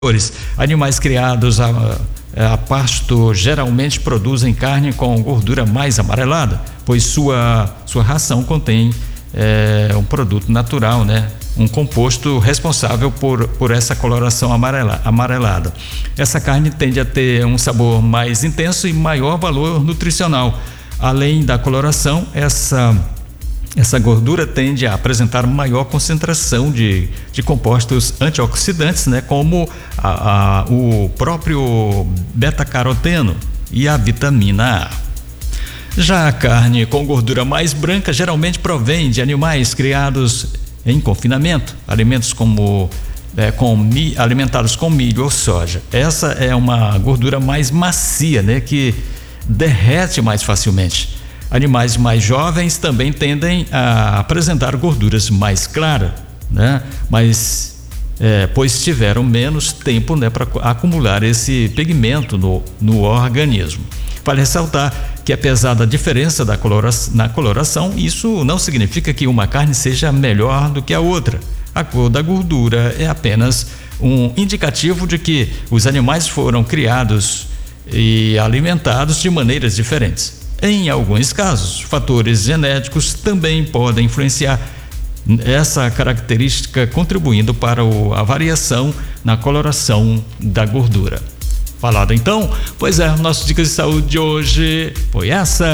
Animais criados a pasto geralmente produzem carne com gordura mais amarelada, pois sua ração contém um produto natural, né? Um composto responsável por essa coloração amarelada. Essa carne tende a ter um sabor mais intenso e maior valor nutricional. Além da coloração, essa gordura tende a apresentar maior concentração de compostos antioxidantes, né, como o próprio beta-caroteno e a vitamina A. Já a carne com gordura mais branca geralmente provém de animais criados em confinamento, alimentos alimentados com milho ou soja. Essa é uma gordura mais macia, né, que derrete mais facilmente. Animais mais jovens também tendem a apresentar gorduras mais claras, né? Pois tiveram menos tempo, né, para acumular esse pigmento no organismo. Vale ressaltar que, apesar da diferença na coloração, isso não significa que uma carne seja melhor do que a outra. A cor da gordura é apenas um indicativo de que os animais foram criados e alimentados de maneiras diferentes. Em alguns casos, fatores genéticos também podem influenciar essa característica, contribuindo para a variação na coloração da gordura. Falado então? Pois é, nosso Dicas de Saúde de hoje foi essa.